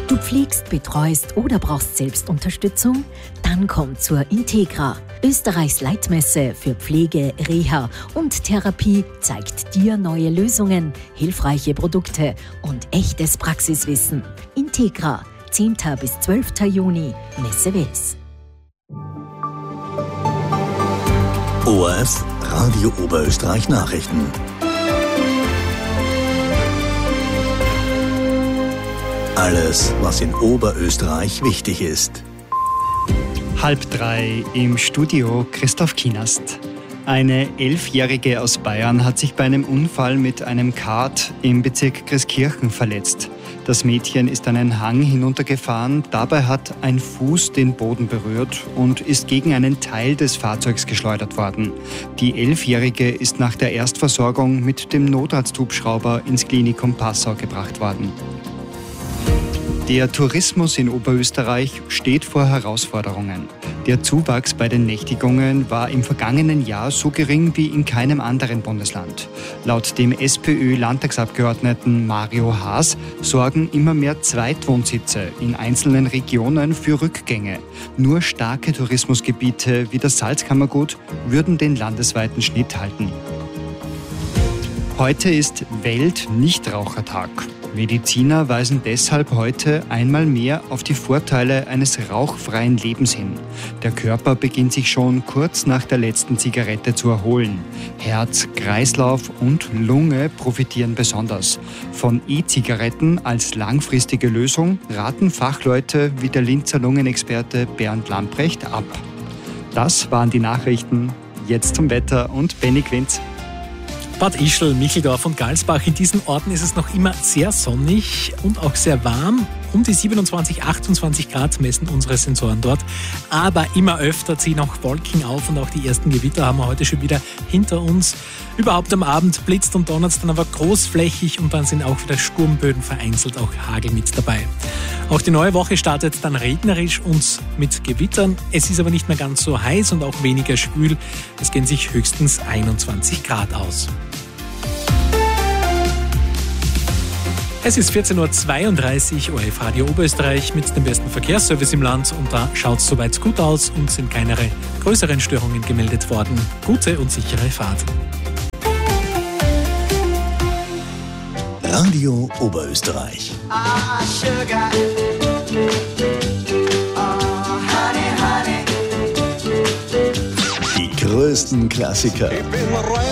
Du pflegst, betreust oder brauchst Selbstunterstützung? Dann komm zur Integra. Österreichs Leitmesse für Pflege, Reha und Therapie zeigt dir neue Lösungen, hilfreiche Produkte und echtes Praxiswissen. Integra, 10. bis 12. Juni, Messe Wels. ORF Radio Oberösterreich Nachrichten. Alles, was in Oberösterreich wichtig ist. 2:30 im Studio Christoph Kienast. Eine 11-Jährige aus Bayern hat sich bei einem Unfall mit einem Kart im Bezirk Christkirchen verletzt. Das Mädchen ist einen Hang hinuntergefahren, dabei hat ein Fuß den Boden berührt und ist gegen einen Teil des Fahrzeugs geschleudert worden. Die 11-Jährige ist nach der Erstversorgung mit dem Notarzthubschrauber ins Klinikum Passau gebracht worden. Der Tourismus in Oberösterreich steht vor Herausforderungen. Der Zuwachs bei den Nächtigungen war im vergangenen Jahr so gering wie in keinem anderen Bundesland. Laut dem SPÖ-Landtagsabgeordneten Mario Haas sorgen immer mehr Zweitwohnsitze in einzelnen Regionen für Rückgänge. Nur starke Tourismusgebiete wie das Salzkammergut würden den landesweiten Schnitt halten. Heute ist Welt-Nichtrauchertag. Mediziner weisen deshalb heute einmal mehr auf die Vorteile eines rauchfreien Lebens hin. Der Körper beginnt sich schon kurz nach der letzten Zigarette zu erholen. Herz, Kreislauf und Lunge profitieren besonders. Von E-Zigaretten als langfristige Lösung raten Fachleute wie der Linzer Lungenexperte Bernd Lamprecht ab. Das waren die Nachrichten. Jetzt zum Wetter und Benny Quinz. Bad Ischl, Micheldorf und Galsbach. In diesen Orten ist es noch immer sehr sonnig und auch sehr warm. Um die 27, 28 Grad messen unsere Sensoren dort. Aber immer öfter ziehen auch Wolken auf und auch die ersten Gewitter haben wir heute schon wieder hinter uns. Überhaupt am Abend blitzt und donnert es dann aber großflächig und dann sind auch wieder Sturmböen vereinzelt, auch Hagel mit dabei. Auch die neue Woche startet dann regnerisch und mit Gewittern. Es ist aber nicht mehr ganz so heiß und auch weniger schwül. Es gehen sich höchstens 21 Grad aus. Es ist 14.32 Uhr, ORF Radio Oberösterreich mit dem besten Verkehrsservice im Land und da schaut es soweit gut aus und sind keine größeren Störungen gemeldet worden. Gute und sichere Fahrt. Radio Oberösterreich. Die größten Klassiker